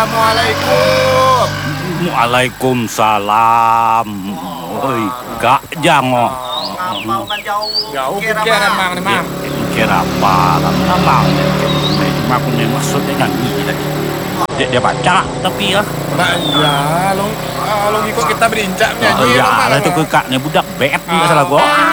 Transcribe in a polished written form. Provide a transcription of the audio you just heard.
Assalamualaikum. Waalaikumsalam. Oi, Kak Jango. Mau kan jauh. Jauh pikiran mang nih mang. Kira apa? Namang aku nih maksudnya nyanyi tadi. Dia baca tapi ya. Nah iya, lo ikut kita berincak Oh nyanyi. iya, lah itu kakaknya budak bet nggak salah gua.